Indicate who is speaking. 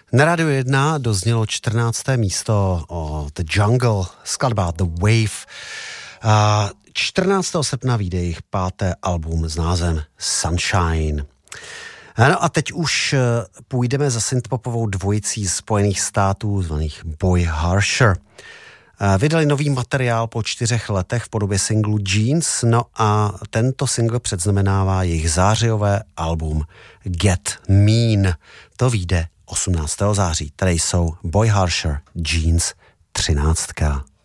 Speaker 1: Na Rádiu 1 doznělo 14. místo The Jungle, skladba The Wave. 14. srpna vyjde jejich 5. album s názvem Sunshine. No a teď už půjdeme za synthpopovou dvojicí Spojených států zvaných Boy Harsher. Vydali nový materiál po 4 letech v podobě singlu Jeans, no a tento single předznamenává jejich zářijové album Get Mean. To vyjde 18. září. Tady jsou Boy Harsher, Jeans, 13.